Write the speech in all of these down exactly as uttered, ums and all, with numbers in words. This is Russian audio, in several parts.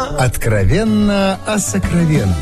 Откровенно о сокровенном.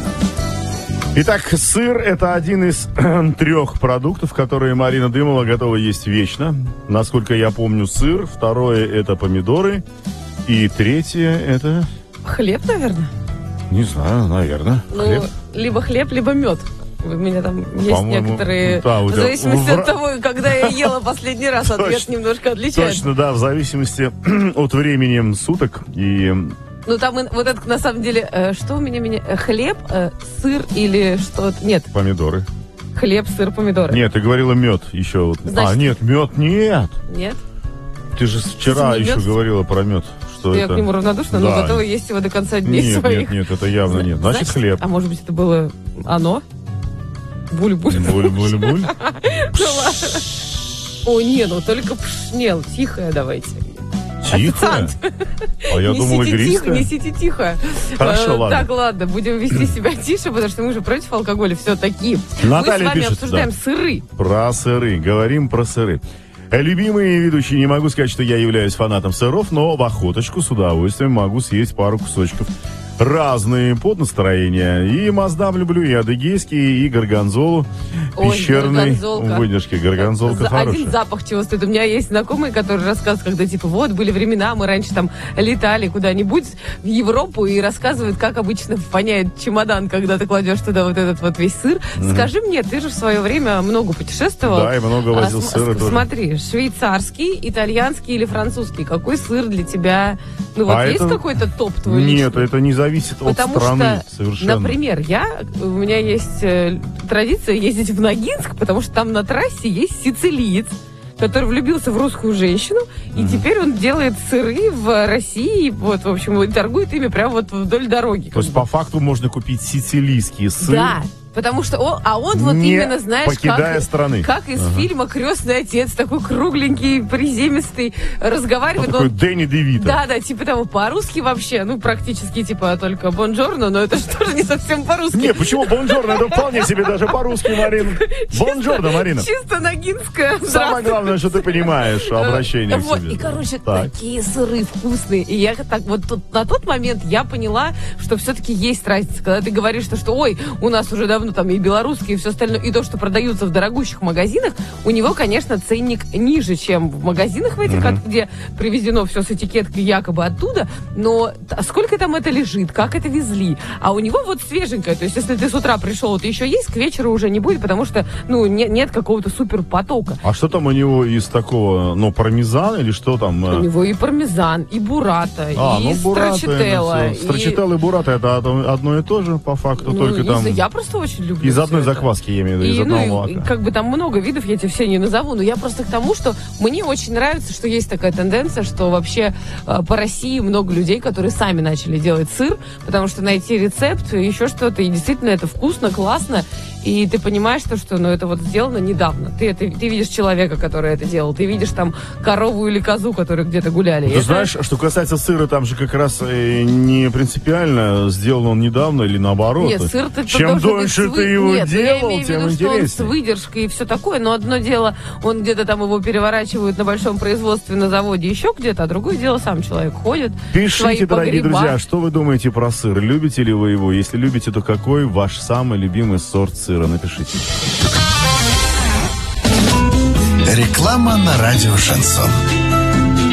Итак, сыр – это один из трех продуктов, которые Марина Дымова готова есть вечно. Насколько я помню, сыр. Второе – это помидоры. И третье – это… Хлеб, наверное? Не знаю, наверное. Ну, хлеб. Либо хлеб, либо мед. У меня там есть По-моему, некоторые… да, в зависимости в... от того, когда я ела последний раз, ответ немножко отличается. Точно, да, в зависимости от времени суток и… Ну, там вот это, на самом деле, э, что у меня, меня хлеб, э, сыр или что-то? Нет. Помидоры. Хлеб, сыр, помидоры. Нет, ты говорила мед еще. Вот. Значит, а, нет, мед нет. Нет? Ты же вчера Не еще мед? говорила про мед. Что Я это? к нему равнодушна, Да. но готова есть его до конца дней нет, своих. Нет, нет, это явно нет. Значит, Значит, хлеб. А может быть, это было оно? Буль-буль. Буль-буль-буль. Ну ладно. О, не, ну только пшнел. Тихое давайте. Тихо? А я думал, Несите тихо, игристое. несите тихо. Хорошо, Э, ладно. Так, ладно, будем вести себя тише, потому что мы же против алкоголя все-таки. Наталья Мы с вами пишет, обсуждаем да. сыры. Про сыры. Говорим про сыры. Любимые ведущие, не могу сказать, что я являюсь фанатом сыров, но в охоточку с удовольствием могу съесть пару кусочков. Разные под настроение. И маздам люблю, и адыгейские, и горгонзолу. Ой, Пещерной горгонзолка. выдержки. Горгонзолка За- хорошая. Один запах чего стоит. У меня есть знакомые, которые рассказывают, когда типа вот были времена, мы раньше там летали куда-нибудь в Европу и рассказывают, как обычно воняет чемодан, когда ты кладешь туда вот этот вот весь сыр. Mm-hmm. Скажи мне, ты же в свое время много путешествовал. Да, и много возил а, сыра с- тоже. Смотри, швейцарский, итальянский или французский? Какой сыр для тебя? Ну вот А есть это- какой-то топ твой Нет, личный? это не зависит от Потому страны что, совершенно. например, я, у меня есть э, традиция ездить в Ногинск, потому что там на трассе есть сицилиец, который влюбился в русскую женщину, и Mm-hmm. теперь он делает сыры в России, вот, в общем, и торгует ими прямо вот вдоль дороги. То есть, по факту, можно купить сицилийский сыр, Да, потому что он, а он вот не именно, знаешь, покидая как, страны. как из Ага. фильма «Крестный отец», такой кругленький, приземистый, разговаривает. Он такой он- Дэнни Девито. Да, да, типа того, по-русски вообще, ну, практически, типа, только бонжорно, но это же тоже не совсем по-русски. Не, почему бонжорно? Это вполне себе даже по-русски, Марина. Бонжорно, Марина. Чисто ногинская. Самое главное, что ты понимаешь обращение к Вот, себе. и, короче, Так. такие сыры вкусные. И я так вот тут, на тот момент я поняла, что все-таки есть разница. Когда ты говоришь, что, что ой, у нас уже давно там и белорусские, и все остальное, и то, что продаются в дорогущих магазинах, у него, конечно, ценник ниже, чем в магазинах в этих, Мгм. где привезено все с этикеткой якобы оттуда. Но т- сколько там это лежит, как это везли? А у него вот свеженькое. То есть, если ты с утра пришел, это еще есть, к вечеру уже не будет, потому что, ну, не- нет какого-то супер потока. А что там у него из такого, ну, пармезан или что там? У него и пармезан, и бурата, А, и ну, бурата, страчителла. это всё. Страчителла и бурата это одно, одно и то же, по факту, Ну, только не там знаю, я просто очень люблю из всё одной это. закваски, я имею в виду, из И, одного ну, и, молока. как бы там много видов, я тебе все не назову, но я просто к тому, что мне очень нравится, что есть такая тенденция, что вообще э, по России много людей, которые сами начали делать сыр, потому что найти рецепт, еще что-то, и действительно это вкусно, классно, и ты понимаешь, что, что ну, это вот сделано недавно. Ты, это, ты видишь человека, который это делал, ты видишь там корову или козу, которые где-то гуляли. Ты Это- знаешь, что касается сыра, там же как раз э, не принципиально, сделан он недавно или наоборот. Нет, сыр ты Чем должен быть дольше с вы- ты его Нет, я делал, имею в тем виду, что он с интереснее. выдержкой и все такое, но одно дело, он где-то там его переворачивают на большом производстве, на заводе, еще где-то, а другое дело, сам человек ходит. Пишите, свои дорогие погреба. друзья, что вы думаете про сыр? Любите ли вы его? Если любите, то какой ваш самый любимый сорт сыра? Напишите. Реклама на радио «Шансон».